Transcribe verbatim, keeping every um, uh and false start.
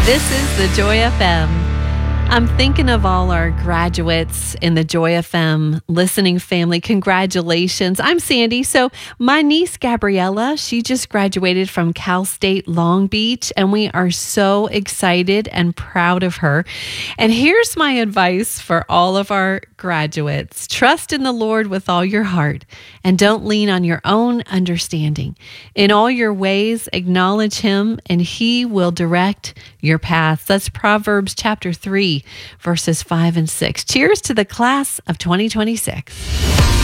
This is the Joy F M. I'm thinking of all our graduates in the Joy F M listening family. Congratulations. I'm Sandy. So my niece, Gabriella, she just graduated from Cal State Long Beach, and we are so excited and proud of her. And here's my advice for all of our graduates. Trust in the Lord with all your heart, and don't lean on your own understanding. In all your ways, acknowledge Him, and He will direct your paths. That's Proverbs chapter three, verses five and six. Cheers to the class of twenty twenty-six.